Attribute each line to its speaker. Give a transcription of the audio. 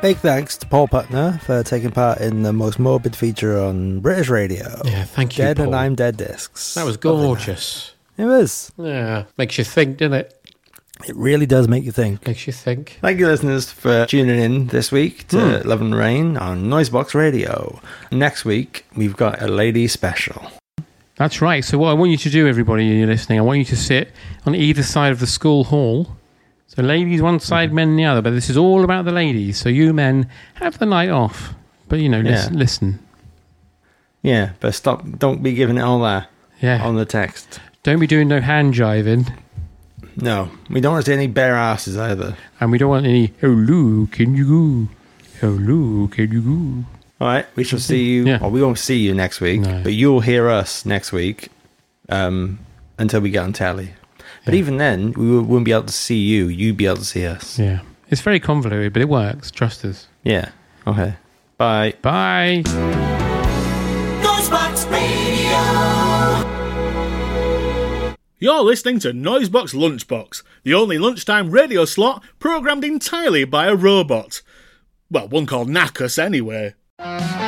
Speaker 1: Big thanks to Paul Putner for taking part in the most morbid feature on British radio.
Speaker 2: Yeah, thank you,
Speaker 1: Dead
Speaker 2: Paul.
Speaker 1: and I'm Dead discs.
Speaker 2: That was gorgeous.
Speaker 1: It was.
Speaker 2: Yeah, makes you think, doesn't it?
Speaker 1: It really does make you think.
Speaker 2: Makes you think.
Speaker 1: Thank you, listeners, for tuning in this week to Love and Rain on Noisebox Radio. Next week, we've got a lady special.
Speaker 2: That's right. So what I want you to do, everybody you're listening, I want you to sit on either side of the school hall. So ladies one side, men the other. But this is all about the ladies. So you men have the night off. But, listen.
Speaker 1: Yeah, but don't be giving it all that on the text.
Speaker 2: Don't be doing no hand jiving.
Speaker 1: No, we don't want to see any bare asses either.
Speaker 2: And we don't want any, hello, can you go? Hello, can you go?
Speaker 1: All right, we shall see you.
Speaker 2: Yeah.
Speaker 1: Well, we won't see you next week, but you'll hear us next week until we get on telly. But even then, we wouldn't be able to see you. You'd be able to see us.
Speaker 2: Yeah. It's very convoluted, but it works. Trust us.
Speaker 1: Yeah. Okay. Bye.
Speaker 2: Bye.
Speaker 3: Noisebox Radio.
Speaker 4: You're listening to Noisebox Lunchbox, the only lunchtime radio slot programmed entirely by a robot. Well, one called Knackus anyway.